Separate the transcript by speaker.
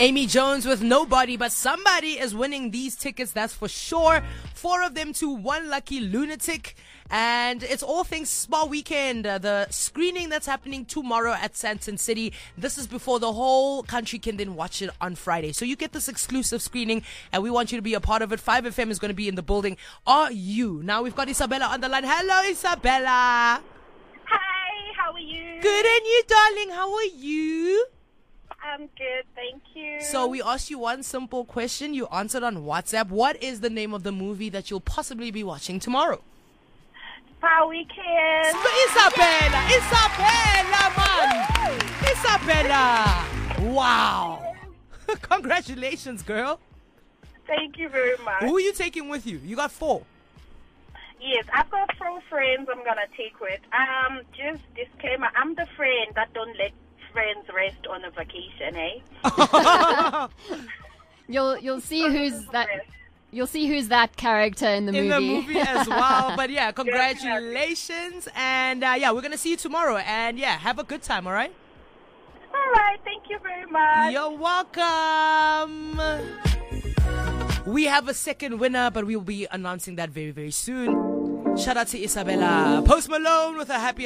Speaker 1: Amy Jones with Nobody, but somebody is winning these tickets, that's for sure. 4 of them to one lucky lunatic. And it's all things Spa Weekend, the screening that's happening tomorrow at Sandton City. This is before the whole country can then watch it on Friday. So you get this exclusive screening, and we want you to be a part of it. 5FM is going to be in the building. Are you? Now we've got Isabella on the line. Hello, Isabella.
Speaker 2: Hi, how are you?
Speaker 1: Good, and you, darling? How are you?
Speaker 2: I'm good, thank you.
Speaker 1: So we asked you one simple question. You answered on WhatsApp. What is the name of the movie that you'll possibly be watching tomorrow?
Speaker 2: Spa Weekend.
Speaker 1: Isabella, man. Isabella. Wow. Congratulations, girl.
Speaker 2: Thank you very much.
Speaker 1: Who are you taking with you? You got 4.
Speaker 2: Yes, I've got 4 friends I'm going to take with. Just disclaimer, I'm the friend that don't let friends rest on a vacation, eh?
Speaker 3: You'll see who's that. You'll see who's that character in the movie.
Speaker 1: In the movie as well. But yeah, congratulations. And yeah, we're going to see you tomorrow. And yeah, have a good time, all right?
Speaker 2: All right, thank you very much.
Speaker 1: You're welcome. We have a second winner, but we'll be announcing that very, very soon. Shout out to Isabella. Post Malone with a happy